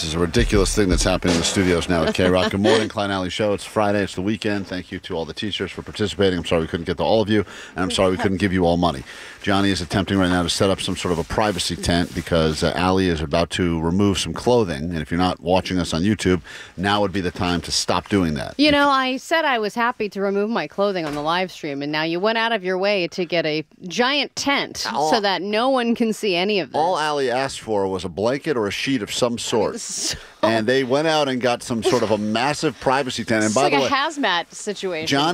is a ridiculous thing that's happening in the studios now at K-Rock. Good morning, Klein Alley Show. It's Friday. It's the weekend. Thank you to all the teachers for participating. I'm sorry we couldn't get to all of you, and I'm sorry we couldn't give you all money. Johnny is attempting right now to set up some sort of a privacy tent because Allie is about to remove some clothing. And if you're not watching us on YouTube, now would be the time to stop doing that. You know, I said I was happy to remove my clothing on the live stream, and now you went out of your way to get a giant tent so that no one can see any of this. All Allie asked for was a blanket or a sheet of some sort. And they went out and got some sort of a massive privacy tent. And It's by like the way, a hazmat situation. Johnny